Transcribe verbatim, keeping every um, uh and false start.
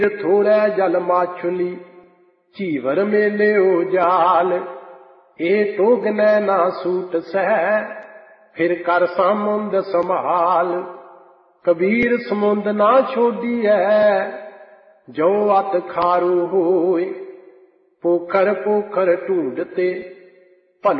थोड़े जल माछुली चीवर मेले ओ जाल, ए तो गनै ना सूट सह फिर कर समुंद संभाल। कबीर समुंद ना छोड़ी है जो अत खारू होए, पोखर पोखर ढूंढते